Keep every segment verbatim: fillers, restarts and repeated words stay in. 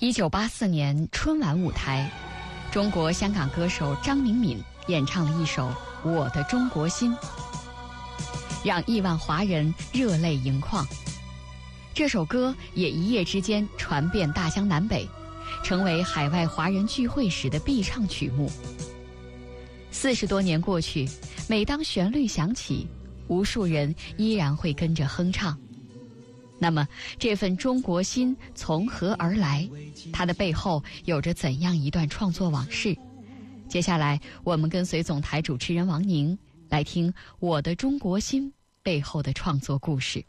一九八四年春晚舞台，中国香港歌手张明敏演唱了一首《我的中国心》，让亿万华人热泪盈眶。这首歌也一夜之间传遍大江南北，成为海外华人聚会时的必唱曲目。四十多年过去，每当旋律响起，无数人依然会跟着哼唱。那么，这份中国心从何而来？它的背后有着怎样一段创作往事？接下来，我们跟随总台主持人王宁来听《我的中国心》背后的创作故事。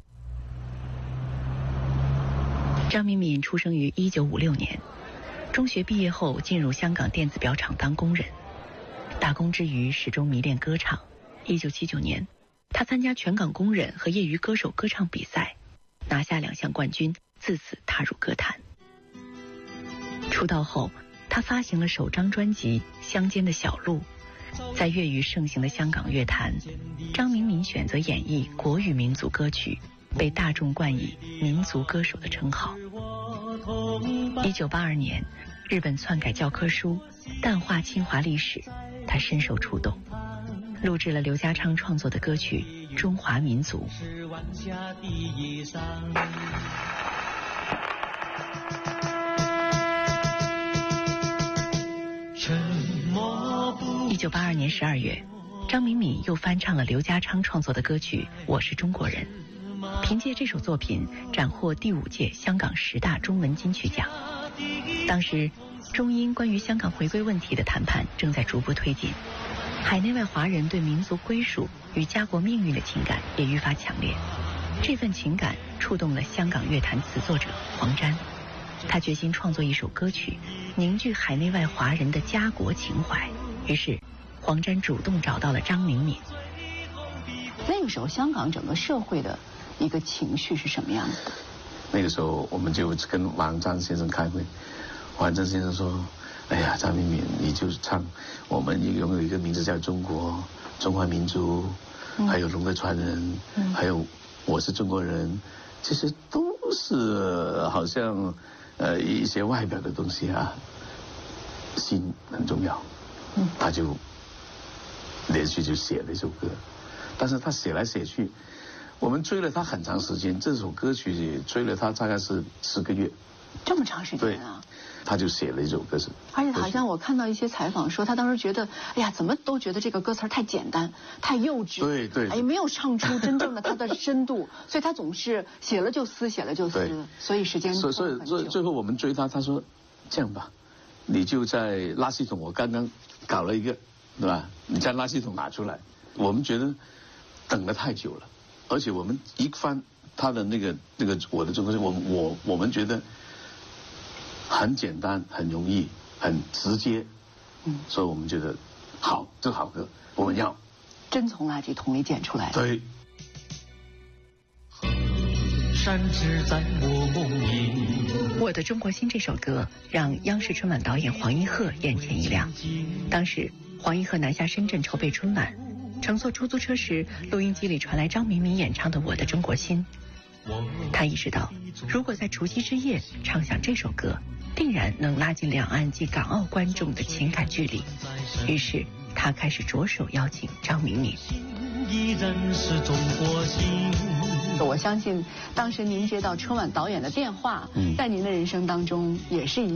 张明敏出生于一九五六年，中学毕业后进入香港电子表厂当工人，打工之余始终迷恋歌唱。一九七九年，他参加全港工人和业余歌手歌唱比赛，拿下两项冠军，自此踏入歌坛。出道后，他发行了首张专辑《乡间的小路》。在粤语盛行的香港乐坛，张明敏选择演绎国语民族歌曲，被大众冠以民族歌手的称号。一九八二年，日本篡改教科书，淡化侵华历史，他深受触动，录制了刘家昌创作的歌曲《中华民族》。一九八二年十二月，张明敏又翻唱了刘家昌创作的歌曲《我是中国人》，凭借这首作品斩获第五届香港十大中文金曲奖。当时，中英关于香港回归问题的谈判正在逐步推进，海内外华人对民族归属与家国命运的情感也愈发强烈。这份情感触动了香港乐坛词作者黄沾，他决心创作一首歌曲，凝聚海内外华人的家国情怀。于是，黄沾主动找到了张明敏。 那个时候，香港整个社会的一个情绪是什么样子的？ 那个时候，我们就跟王张先生开会，王张先生说：“哎呀，张明敏，你就唱我们拥有一个名字叫中国，中华民族，嗯、还有龙的传人，嗯、还有我是中国人，其实都是好像呃一些外表的东西啊，心很重要。”嗯，他就连续就写了一首歌，但是他写来写去，我们追了他很长时间，这首歌曲追了他大概是十个月。 这么长时间啊！ 他就写了一首歌是， 而且好像我看到一些采访说，他当时觉得，哎呀，怎么都觉得这个歌词太简单、太幼稚， 对对， 哎，没有唱出真正的他的深度，所以他总是写了就撕，写了就撕，所以时间所以所以所以最后我们追他，他说这样吧，你就在垃圾桶，我刚刚搞了一个，对吧？你将垃圾桶拿出来，我们觉得等了太久了，而且我们一翻他的那个那个我的中国心，我我我们觉得很简单、很容易、很直接，嗯，所以我们觉得好，这好歌我们要真从垃圾桶里捡出来的。 对。 山只在我梦里。我的中国心这首歌让央视春晚导演黄一鹤眼前一亮。当时黄一鹤南下深圳筹备春晚，乘坐出租车时，录音机里传来张明敏演唱的《我的中国心》。他意识到，如果在除夕之夜唱响这首歌，定然能拉近两岸及港澳观众的情感距离。于是他开始着手邀请张明敏。依然是中国心。 我相信当时您接到春晚导演的电话，在您的人生当中也是一